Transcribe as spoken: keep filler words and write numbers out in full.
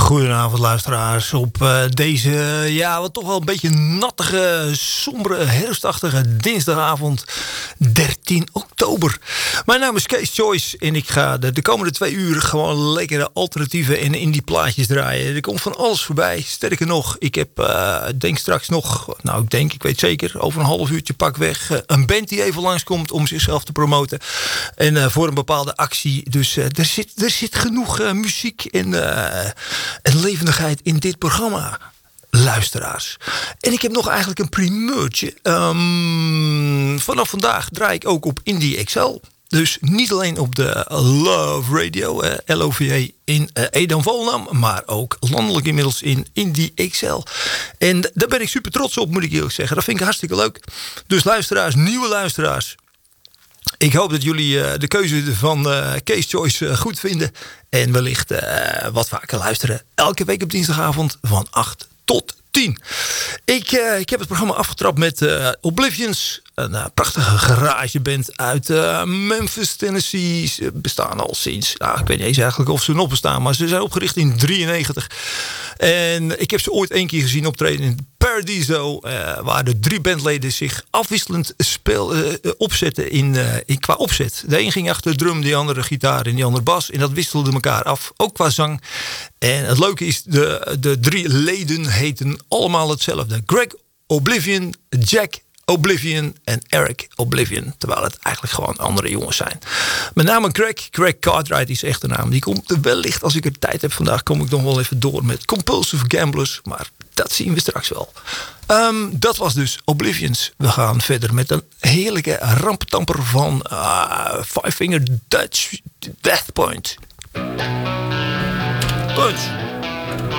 Goedenavond luisteraars op uh, deze, ja, wat toch wel een beetje nattige, sombere, herfstachtige dinsdagavond dertien oktober. Mijn naam is Kees Choice en ik ga de, de komende twee uur gewoon lekkere alternatieve en indie plaatjes draaien. Er komt van alles voorbij. Sterker nog, ik heb, uh, denk straks nog, nou ik denk, ik weet zeker, over een half uurtje pakweg uh, een band die even langskomt om zichzelf te promoten. En uh, voor een bepaalde actie. Dus uh, er, zit, er zit genoeg uh, muziek en... Uh, en levendigheid in dit programma, luisteraars. En ik heb nog eigenlijk een primeurtje. Um, vanaf vandaag draai ik ook op Indie X L. Dus niet alleen op de Love Radio, eh, L O V E in eh, Edam-Volendam, maar ook landelijk inmiddels in Indie X L. En daar ben ik super trots op, moet ik eerlijk zeggen. Dat vind ik hartstikke leuk. Dus luisteraars, nieuwe luisteraars. Ik hoop dat jullie uh, de keuze van uh, Kees Choice uh, goed vinden. En wellicht uh, wat vaker luisteren. Elke week op dinsdagavond van acht tot tien. Ik, uh, ik heb het programma afgetrapt met uh, Oblivions. Een uh, prachtige garageband uit uh, Memphis, Tennessee. Ze bestaan al sinds, nou, ik weet niet eens eigenlijk of ze nog bestaan. Maar ze zijn opgericht in drieënnegentig. En ik heb ze ooit één keer gezien optreden in Paradiso. Uh, waar de drie bandleden zich afwisselend speel, uh, opzetten in, uh, in, qua opzet. De een ging achter de drum, de andere gitaar en die andere bas. En dat wisselde elkaar af, ook qua zang. En het leuke is, de, de drie leden heten allemaal hetzelfde. Greg Oblivion, Jack Oblivion en Eric Oblivion. Terwijl het eigenlijk gewoon andere jongens zijn. Met name Greg, Greg Cartwright is echt een naam. Die komt wellicht, als ik er tijd heb vandaag, kom ik nog wel even door met Compulsive Gamblers. Maar dat zien we straks wel. Um, dat was dus Oblivions. We gaan verder met een heerlijke ramptamper van uh, Five Finger Dutch Death Point. Punch.